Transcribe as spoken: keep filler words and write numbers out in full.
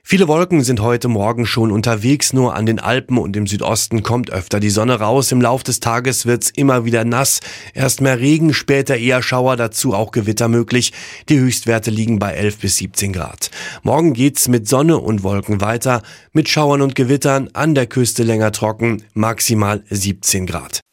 Viele Wolken sind heute Morgen schon unterwegs, nur an den Alpen und im Südosten kommt öfter die Sonne raus. Im Lauf des Tages wird's immer wieder nass. Erst mehr Regen, später eher Schauer, dazu auch Gewitter möglich. Die Höchstwerte liegen bei elf bis siebzehn Grad. Morgen geht's mit Sonne und Wolken weiter, mit Schauern und Gewittern, an der Küste länger trocken, maximal siebzehn Grad.